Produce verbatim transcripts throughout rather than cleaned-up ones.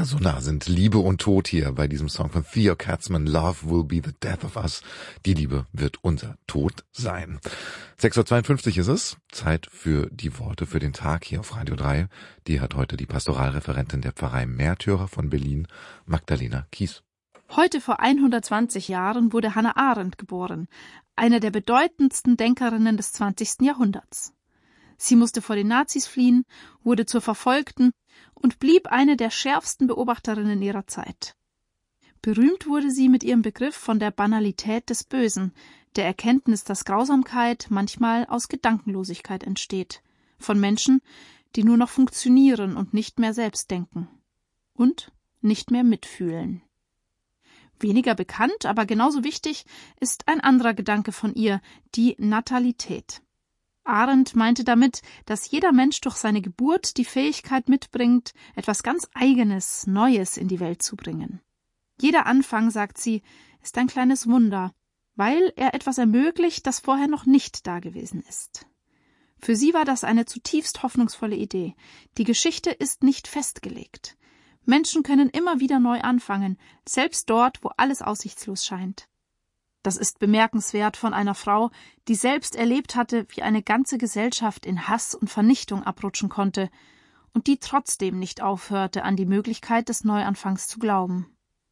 So nah sind Liebe und Tod hier bei diesem Song von Theo Katzmann, Love Will Be the Death of Us. Die Liebe wird unser Tod sein. sechs Uhr zweiundfünfzig ist es. Zeit für die Worte für den Tag hier auf Radio drei. Die hat heute die Pastoralreferentin der Pfarrei Märtyrer von Berlin, Magdalena Kies. Heute vor hundertzwanzig Jahren wurde Hannah Arendt geboren, eine der bedeutendsten Denkerinnen des zwanzigsten Jahrhunderts. Sie musste vor den Nazis fliehen, wurde zur Verfolgten und blieb eine der schärfsten Beobachterinnen ihrer Zeit. Berühmt wurde sie mit ihrem Begriff von der Banalität des Bösen, der Erkenntnis, dass Grausamkeit manchmal aus Gedankenlosigkeit entsteht, von Menschen, die nur noch funktionieren und nicht mehr selbst denken und nicht mehr mitfühlen. Weniger bekannt, aber genauso wichtig ist ein anderer Gedanke von ihr, die Natalität. Arendt meinte damit, dass jeder Mensch durch seine Geburt die Fähigkeit mitbringt, etwas ganz Eigenes, Neues in die Welt zu bringen. Jeder Anfang, sagt sie, ist ein kleines Wunder, weil er etwas ermöglicht, das vorher noch nicht dagewesen ist. Für sie war das eine zutiefst hoffnungsvolle Idee. Die Geschichte ist nicht festgelegt. Menschen können immer wieder neu anfangen, selbst dort, wo alles aussichtslos scheint. Das ist bemerkenswert von einer Frau, die selbst erlebt hatte, wie eine ganze Gesellschaft in Hass und Vernichtung abrutschen konnte und die trotzdem nicht aufhörte, an die Möglichkeit des Neuanfangs zu glauben.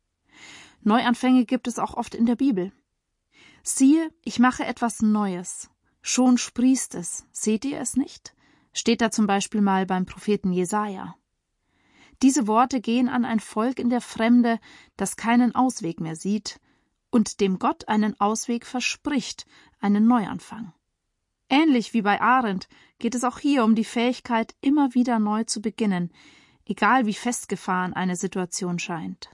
Neuanfänge gibt es auch oft in der Bibel. Siehe, ich mache etwas Neues. Schon sprießt es. Seht ihr es nicht? Steht da zum Beispiel mal beim Propheten Jesaja. Diese Worte gehen an ein Volk in der Fremde, das keinen Ausweg mehr sieht und dem Gott einen Ausweg verspricht, einen Neuanfang. Ähnlich wie bei Arendt geht es auch hier um die Fähigkeit, immer wieder neu zu beginnen, egal wie festgefahren eine Situation scheint.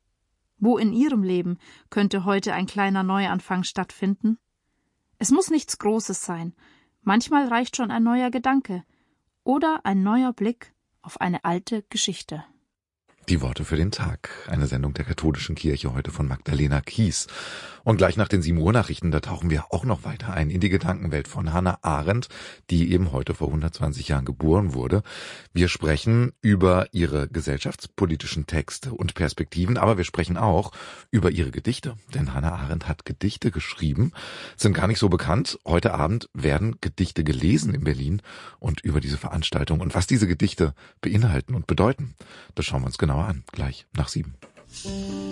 Wo in Ihrem Leben könnte heute ein kleiner Neuanfang stattfinden? Es muss nichts Großes sein. Manchmal reicht schon ein neuer Gedanke oder ein neuer Blick auf eine alte Geschichte. Die Worte für den Tag. Eine Sendung der Katholischen Kirche heute von Magdalena Kies. Und gleich nach den sieben Uhr Nachrichten, da tauchen wir auch noch weiter ein in die Gedankenwelt von Hannah Arendt, die eben heute vor hundertzwanzig Jahren geboren wurde. Wir sprechen über ihre gesellschaftspolitischen Texte und Perspektiven, aber wir sprechen auch über ihre Gedichte. Denn Hannah Arendt hat Gedichte geschrieben, sind gar nicht so bekannt. Heute Abend werden Gedichte gelesen in Berlin und über diese Veranstaltung und was diese Gedichte beinhalten und bedeuten. Das schauen wir uns genau an, gleich nach sieben.